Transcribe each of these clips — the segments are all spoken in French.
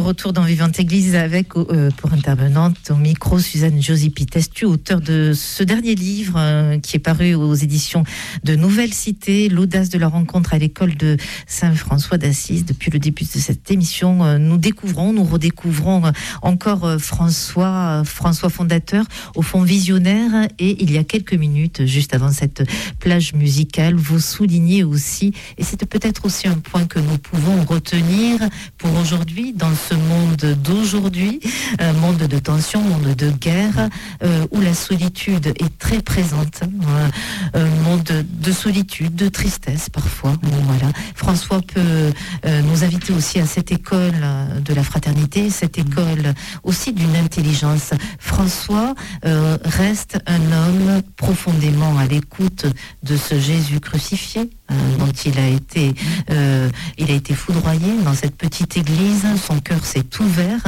retour dans Vivante Église avec, pour intervenante au micro, Suzanne Josie Pitestu, auteure de ce dernier livre qui est paru aux éditions de Nouvelle Cité, l'audace de la rencontre à l'école de Saint-François d'Assise. Depuis le début de cette émission, nous redécouvrons encore François fondateur, au fond visionnaire. Et il y a quelques minutes, juste avant cette plage musicale, vous soulignez aussi, et c'est peut-être aussi un point que nous pouvons retenir pour aujourd'hui, dans ce monde d'aujourd'hui, monde de tension, monde de guerre, où la solitude est très présente, monde de solitude, de tristesse parfois. Voilà. François peut nous inviter aussi à cette école de la fraternité, cette école aussi d'une intelligence. François reste un homme profondément à l'écoute de ce Jésus crucifié, dont il a été foudroyé dans cette petite église. Son cœur s'est ouvert,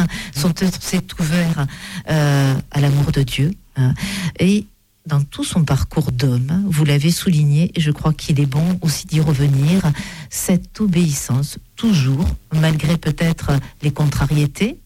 à l'amour de Dieu. Et dans tout son parcours d'homme, vous l'avez souligné, et je crois qu'il est bon aussi d'y revenir, cette obéissance, toujours, malgré peut-être les contrariétés,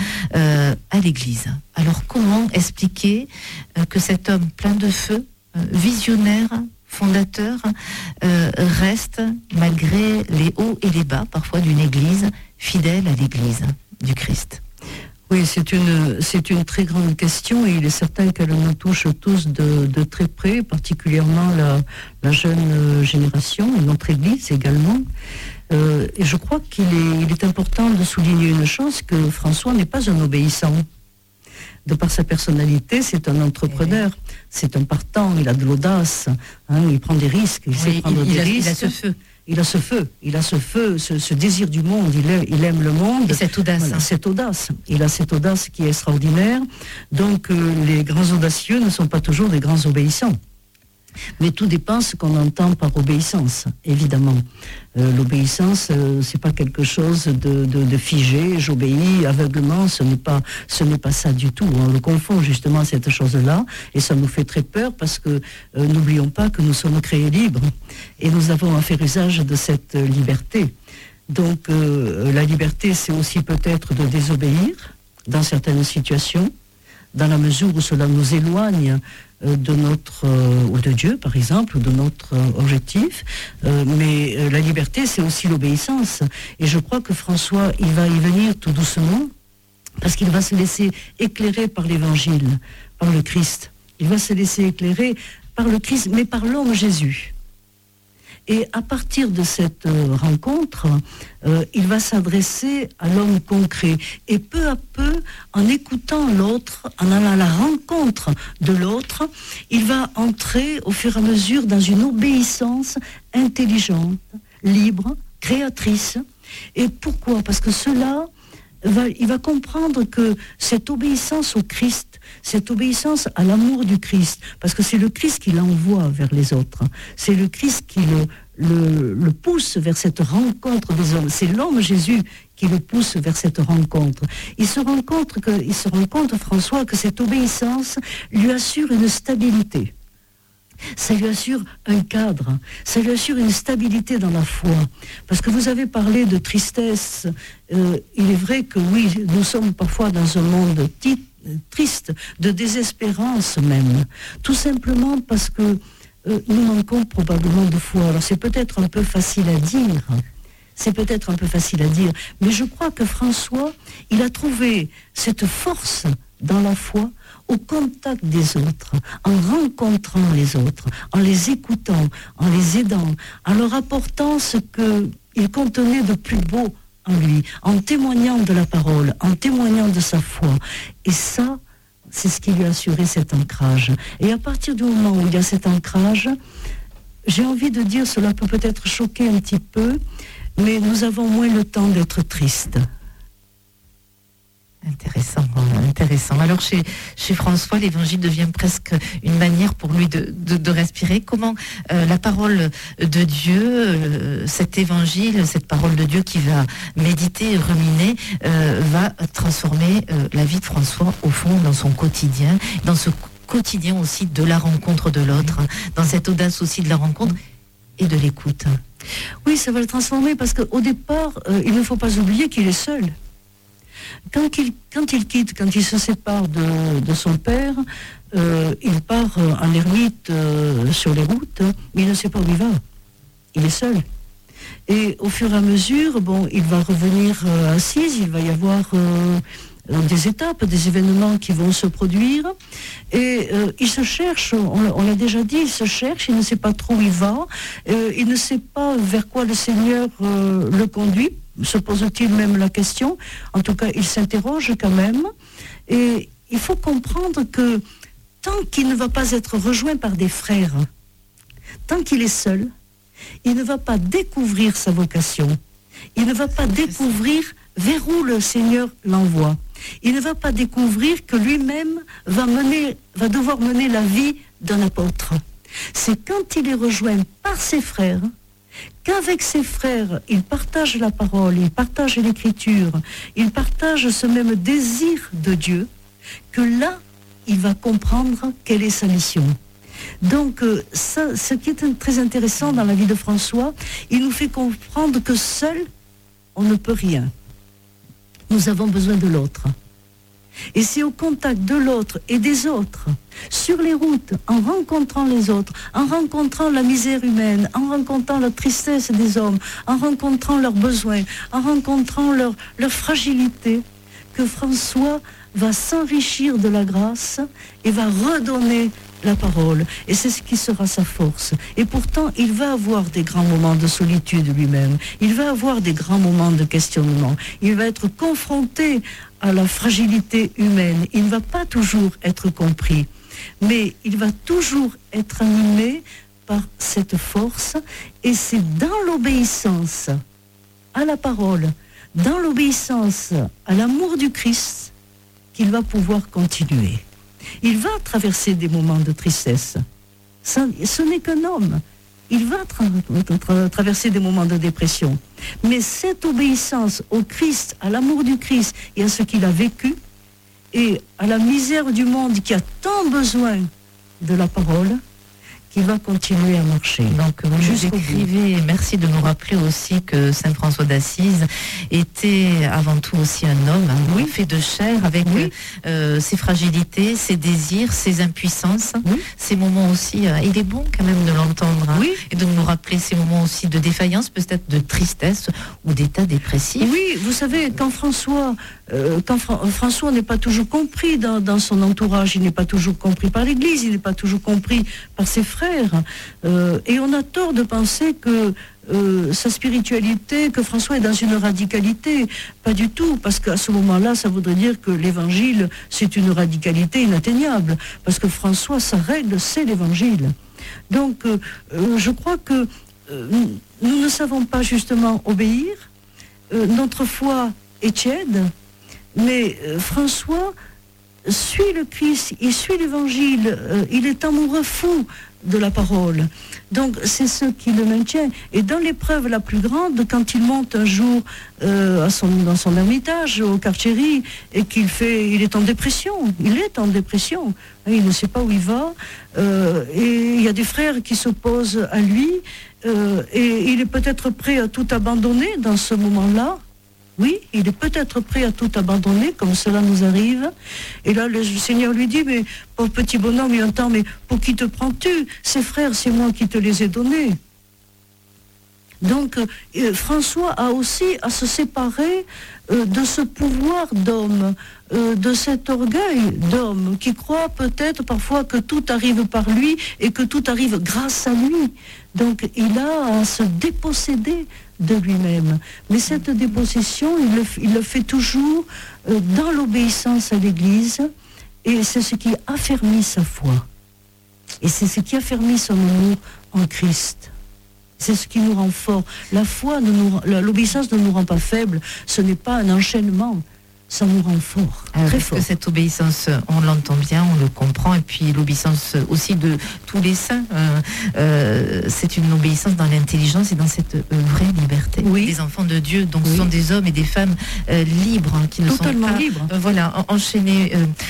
à l'Église. Alors comment expliquer que cet homme plein de feu, visionnaire, fondateur, reste, malgré les hauts et les bas, parfois d'une Église, fidèle à l'Église du Christ? Oui, c'est une très grande question, et il est certain qu'elle nous touche tous de très près, particulièrement la jeune génération, et notre Église également. Et je crois qu'il est important de souligner une chose, que François n'est pas un obéissant. De par sa personnalité, c'est un entrepreneur, c'est un partant, il a de l'audace, il prend des risques, il sait prendre des risques. Il a ce feu, ce désir du monde, il aime le monde. Et cette audace. Voilà, il a cette audace qui est extraordinaire. Donc les grands audacieux ne sont pas toujours des grands obéissants. Mais tout dépend ce qu'on entend par obéissance, évidemment. L'obéissance, c'est pas quelque chose de figé, j'obéis aveuglement, ce n'est pas ça du tout. On le confond justement cette chose-là, et ça nous fait très peur parce que n'oublions pas que nous sommes créés libres, et nous avons à faire usage de cette liberté. Donc la liberté, c'est aussi peut-être de désobéir dans certaines situations, dans la mesure où cela nous éloigne de notre, ou de Dieu par exemple, ou de notre objectif, mais la liberté, c'est aussi l'obéissance. Et je crois que François, il va y venir tout doucement, parce qu'il va se laisser éclairer par l'Évangile, par le Christ. Il va se laisser éclairer par le Christ, mais par l'homme Jésus. Et à partir de cette rencontre, il va s'adresser à l'homme concret. Et peu à peu, en écoutant l'autre, en allant à la rencontre de l'autre, il va entrer au fur et à mesure dans une obéissance intelligente, libre, créatrice. Et pourquoi ? Parce que il va comprendre que cette obéissance au Christ, cette obéissance à l'amour du Christ, parce que c'est le Christ qui l'envoie vers les autres, c'est le Christ qui le pousse vers cette rencontre des hommes, c'est l'homme Jésus qui le pousse vers cette rencontre. Il se rend compte, François, que cette obéissance lui assure une stabilité. Ça lui assure un cadre, ça lui assure une stabilité dans la foi. Parce que vous avez parlé de tristesse, il est vrai que oui, nous sommes parfois dans un monde triste, de désespérance même, tout simplement parce que nous manquons probablement de foi. Alors c'est peut-être un peu facile à dire, mais je crois que François, il a trouvé cette force dans la foi au contact des autres, en rencontrant les autres, en les écoutant, en les aidant, en leur apportant ce qu'il contenait de plus beau en lui, en témoignant de la parole, en témoignant de sa foi. Et ça, c'est ce qui lui a assuré cet ancrage. Et à partir du moment où il y a cet ancrage, j'ai envie de dire, cela peut peut-être choquer un petit peu, mais nous avons moins le temps d'être tristes. Intéressant. Alors chez François, l'évangile devient presque une manière pour lui de respirer. Comment la parole de Dieu, cet évangile, cette parole de Dieu qui va méditer et ruminer, va transformer la vie de François au fond dans son quotidien, dans ce quotidien aussi de la rencontre de l'autre, dans cette audace aussi de la rencontre et de l'écoute. Oui, ça va le transformer parce qu'au départ, il ne faut pas oublier qu'il est seul. Quand il se sépare de son père, il part en ermite sur les routes, mais il ne sait pas où il va. Il est seul. Et au fur et à mesure, il va revenir à Assise, il va y avoir des étapes, des événements qui vont se produire. Et il se cherche, on l'a déjà dit, il se cherche, il ne sait pas trop où il va, il ne sait pas vers quoi le Seigneur le conduit. Se pose-t-il même la question? En tout cas, il s'interroge quand même. Et il faut comprendre que tant qu'il ne va pas être rejoint par des frères, tant qu'il est seul, il ne va pas découvrir sa vocation. Il ne va pas découvrir vers où le Seigneur l'envoie. Il ne va pas découvrir que lui-même va devoir mener la vie d'un apôtre. C'est quand il est rejoint par ses frères, qu'avec ses frères, il partage la parole, il partage l'écriture, il partage ce même désir de Dieu, que là, il va comprendre quelle est sa mission. Donc, ce qui est très intéressant dans la vie de François, il nous fait comprendre que seul, on ne peut rien. Nous avons besoin de l'autre. Et c'est au contact de l'autre et des autres, sur les routes, en rencontrant les autres, en rencontrant la misère humaine, en rencontrant la tristesse des hommes, en rencontrant leurs besoins, en rencontrant leur fragilité, que François va s'enrichir de la grâce et va redonner la parole. Et c'est ce qui sera sa force. Et pourtant, il va avoir des grands moments de solitude lui-même. Il va avoir des grands moments de questionnement. Il va être confronté à la fragilité humaine. Il ne va pas toujours être compris. Mais il va toujours être animé par cette force. Et c'est dans l'obéissance à la parole, dans l'obéissance à l'amour du Christ, qu'il va pouvoir continuer. Il va traverser des moments de tristesse. Ce n'est qu'un homme. Il va traverser des moments de dépression. Mais cette obéissance au Christ, à l'amour du Christ et à ce qu'il a vécu, et à la misère du monde qui a tant besoin de la parole, qui va continuer à marcher. Donc vous nous écrivez, et merci de nous rappeler aussi que Saint François d'Assise était avant tout aussi un homme, fait de chair, avec ses fragilités, ses désirs, ses impuissances, ces moments aussi, il est bon quand même de l'entendre, et de nous rappeler ces moments aussi de défaillance, peut-être de tristesse ou d'état dépressif. Oui, vous savez, quand François n'est pas toujours compris dans son entourage, il n'est pas toujours compris par l'Église, il n'est pas toujours compris par ses frères, et on a tort de penser que sa spiritualité, que François est dans une radicalité. Pas du tout, parce qu'à ce moment-là, ça voudrait dire que l'évangile, c'est une radicalité inatteignable, parce que François, sa règle, c'est l'évangile. Donc, je crois que nous ne savons pas justement obéir. Notre foi est tiède, mais François suit le Christ, il suit l'évangile, il est amoureux fou de la parole. Donc c'est ce qui le maintient. Et dans l'épreuve la plus grande, quand il monte un jour dans son ermitage au Carceri et il est en dépression, il ne sait pas où il va, et il y a des frères qui s'opposent à lui, et il est peut-être prêt à tout abandonner dans ce moment-là. Oui, il est peut-être prêt à tout abandonner, comme cela nous arrive. Et là, le Seigneur lui dit, mais pauvre petit bonhomme, il entend, mais pour qui te prends-tu? Ces frères, c'est moi qui te les ai donnés. Donc, François a aussi à se séparer de ce pouvoir d'homme, de cet orgueil d'homme, qui croit peut-être parfois que tout arrive par lui et que tout arrive grâce à lui. Donc, il a à se déposséder de lui-même. Mais cette dépossession, il le fait toujours dans l'obéissance à l'Église, et c'est ce qui affermit sa foi. Et c'est ce qui affermit son amour en Christ. C'est ce qui nous rend forts. La foi, l'obéissance ne nous rend pas faibles. Ce n'est pas un enchaînement. Ça nous rend fort, très fort. Que cette obéissance, on l'entend bien, on le comprend, et puis l'obéissance aussi de tous les saints, c'est une obéissance dans l'intelligence et dans cette vraie liberté des enfants de Dieu. Donc ce sont des hommes et des femmes libres, qui ne totalement sont pas libres. Enchaînés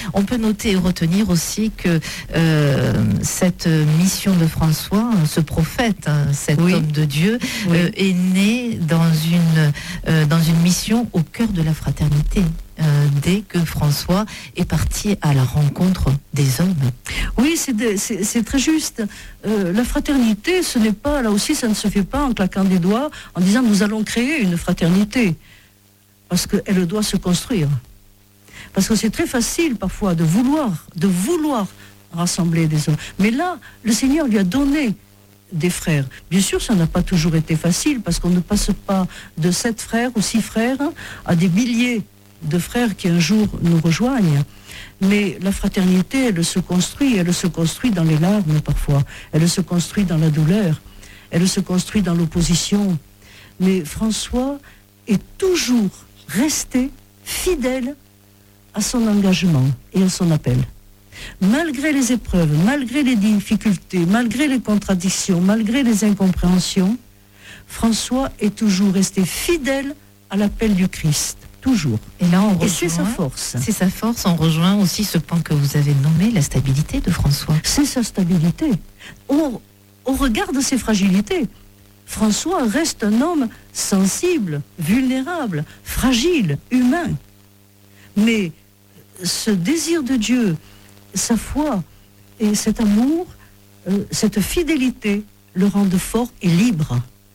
On peut noter et retenir aussi que cette mission de François, ce prophète, cet homme de Dieu, est né dans une mission au cœur de la fraternité. Dès que François est parti à la rencontre des hommes. Oui, c'est très juste. La fraternité, ce n'est pas, là aussi, ça ne se fait pas en claquant des doigts, en disant nous allons créer une fraternité. Parce qu'elle doit se construire. Parce que c'est très facile parfois de vouloir rassembler des hommes. Mais là, le Seigneur lui a donné des frères. Bien sûr, ça n'a pas toujours été facile, parce qu'on ne passe pas de 7 frères ou 6 frères à des milliers de frères qui un jour nous rejoignent. Mais la fraternité, elle se construit dans les larmes parfois, elle se construit dans la douleur, elle se construit dans l'opposition. Mais François est toujours resté fidèle à son engagement et à son appel. Malgré les épreuves, malgré les difficultés, malgré les contradictions, malgré les incompréhensions, François est toujours resté fidèle à l'appel du Christ. Toujours. Et là, on rejoint, c'est sa force. C'est sa force. On rejoint aussi ce point que vous avez nommé, la stabilité de François. C'est sa stabilité. Au regard de ses fragilités, François reste un homme sensible, vulnérable, fragile, humain. Mais ce désir de Dieu, sa foi et cet amour, cette fidélité le rendent fort et libre.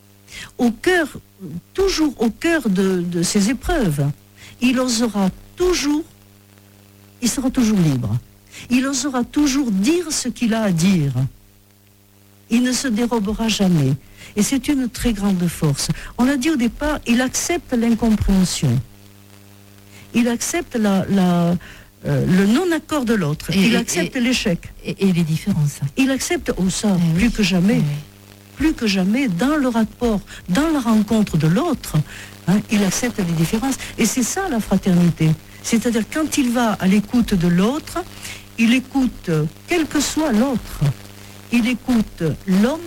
Toujours au cœur de ses épreuves, il sera toujours libre. Il osera toujours dire ce qu'il a à dire. Il ne se dérobera jamais. Et c'est une très grande force. On l'a dit au départ, il accepte l'incompréhension. Il accepte le non-accord de l'autre. Il accepte l'échec. Et les différences. Il accepte plus que jamais. Plus que jamais, dans le rapport, dans la rencontre de l'autre, il accepte les différences. Et c'est ça la fraternité. C'est-à-dire quand il va à l'écoute de l'autre, il écoute, quel que soit l'autre, il écoute l'homme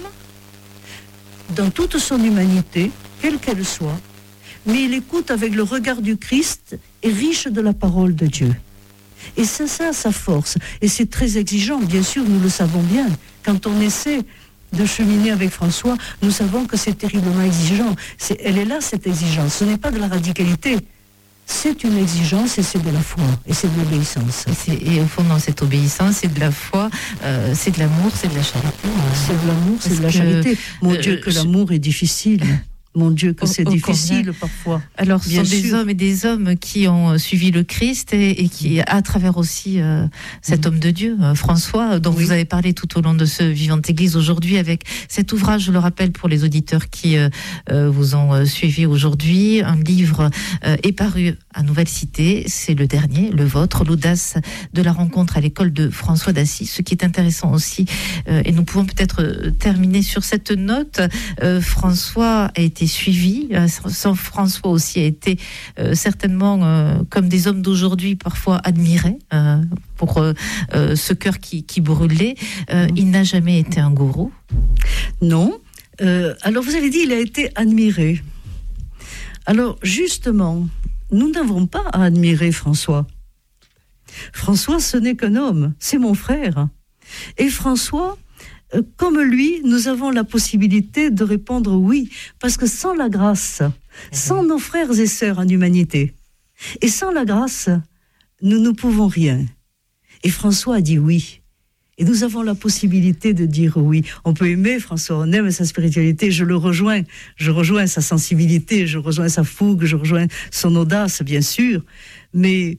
dans toute son humanité, quelle qu'elle soit, mais il écoute avec le regard du Christ et riche de la parole de Dieu. Et c'est ça sa force. Et c'est très exigeant, bien sûr, nous le savons bien. Quand on essaie de cheminer avec François, nous savons que c'est terriblement exigeant. Elle est là, cette exigence. Ce n'est pas de la radicalité. C'est une exigence et c'est de la foi. Et c'est de l'obéissance. Et au fond, dans cette obéissance, c'est de la foi, c'est de l'amour, c'est de la charité. C'est de l'amour, c'est de la charité. Mon Dieu, que l'amour est difficile. Mon Dieu, que c'est difficile parfois. Alors, ce sont des hommes et des hommes qui ont suivi le Christ et qui, à travers aussi cet homme de Dieu, François, dont vous avez parlé tout au long de ce Vivante Église aujourd'hui, avec cet ouvrage, je le rappelle pour les auditeurs qui vous ont suivi aujourd'hui, un livre est paru à Nouvelle Cité, c'est le dernier, le vôtre, l'audace de la rencontre à l'école de François d'Assise. Ce qui est intéressant aussi, et nous pouvons peut-être terminer sur cette note, François a été suivi. Saint François aussi a été certainement, comme des hommes d'aujourd'hui, parfois admiré pour ce cœur qui brûlait. Il n'a jamais été un gourou. Non. Alors vous avez dit, il a été admiré. Alors justement, nous n'avons pas à admirer François. François, ce n'est qu'un homme, c'est mon frère. Et François, comme lui, nous avons la possibilité de répondre oui, parce que sans la grâce, sans nos frères et sœurs en humanité, et sans la grâce, nous ne pouvons rien. Et François a dit oui. Et nous avons la possibilité de dire oui. On peut aimer François, on aime sa spiritualité, je rejoins sa sensibilité, je rejoins sa fougue, je rejoins son audace, bien sûr. Mais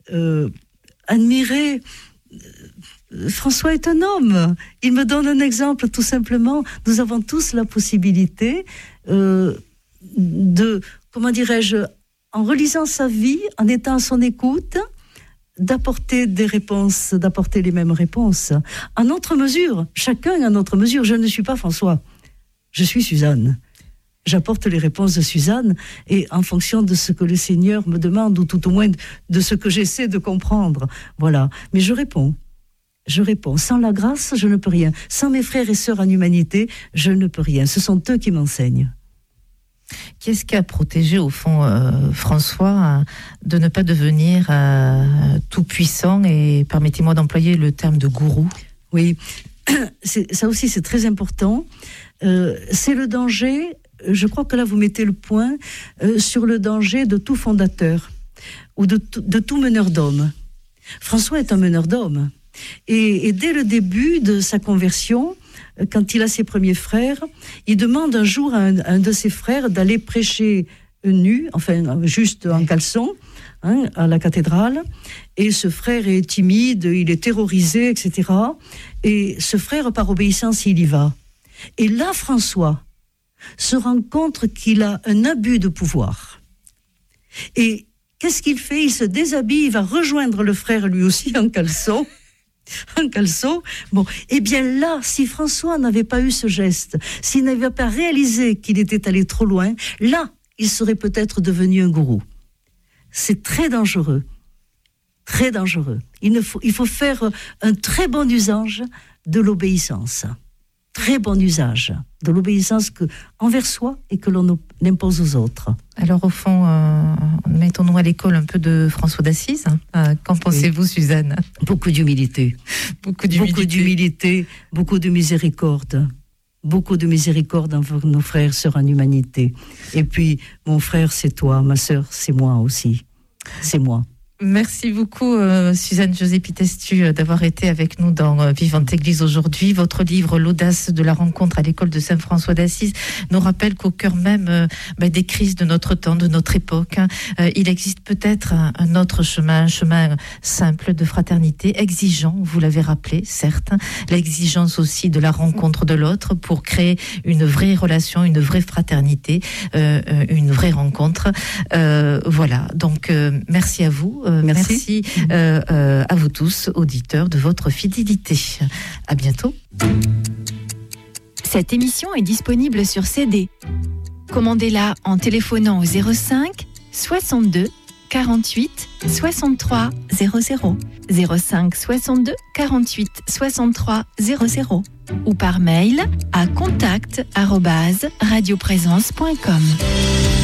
admirer... François est un homme. Il me donne un exemple, tout simplement. Nous avons tous la possibilité de, comment dirais-je, en relisant sa vie, en étant à son écoute, d'apporter des réponses, d'apporter les mêmes réponses. À notre mesure, chacun à notre mesure. Je ne suis pas François, je suis Suzanne. J'apporte les réponses de Suzanne et en fonction de ce que le Seigneur me demande, ou tout au moins de ce que j'essaie de comprendre. Voilà. Mais je réponds. Sans la grâce, je ne peux rien. Sans mes frères et sœurs en humanité, je ne peux rien. Ce sont eux qui m'enseignent. Qu'est-ce qui a protégé au fond François de ne pas devenir tout puissant et permettez-moi d'employer le terme de gourou? Oui, ça aussi c'est très important. C'est le danger, je crois que là vous mettez le point sur le danger de tout fondateur ou de tout meneur d'hommes. François est un meneur d'hommes et dès le début de sa conversion, quand il a ses premiers frères, il demande un jour à un de ses frères d'aller prêcher nu, enfin juste en caleçon, à la cathédrale. Et ce frère est timide, il est terrorisé, etc. Et ce frère, par obéissance, il y va. Et là, François se rend compte qu'il a un abus de pouvoir. Et qu'est-ce qu'il fait? Il se déshabille, il va rejoindre le frère lui aussi en caleçon. Un caleçon. Bon, et bien là, si François n'avait pas eu ce geste, s'il n'avait pas réalisé qu'il était allé trop loin, là, il serait peut-être devenu un gourou. C'est très dangereux. Très dangereux. Il faut faire un très bon usage de l'obéissance. Très bon usage de l'obéissance envers soi et que l'on impose aux autres. Alors au fond, mettons-nous à l'école un peu de François d'Assise. Qu'en pensez-vous, oui. Suzanne? Beaucoup d'humilité. Beaucoup d'humilité, beaucoup de miséricorde. Beaucoup de miséricorde envers nos frères, sœurs en humanité. Et puis, mon frère, c'est toi, ma sœur, c'est moi aussi. C'est moi. Merci beaucoup Suzanne José-Pitestu d'avoir été avec nous dans Vivante Église aujourd'hui. Votre livre L'audace de la rencontre à l'école de Saint-François d'Assise nous rappelle qu'au cœur même des crises de notre temps, de notre époque, il existe peut-être un autre chemin, un chemin simple de fraternité, exigeant, vous l'avez rappelé, certes, l'exigence aussi de la rencontre de l'autre pour créer une vraie relation, une vraie fraternité, une vraie rencontre. Voilà, donc merci à vous. Merci à vous tous, auditeurs, de votre fidélité. À bientôt. Cette émission est disponible sur CD. Commandez-la en téléphonant au 05 62 48 63 00. 05 62 48 63 00 ou par mail à contact@radioprésence.com.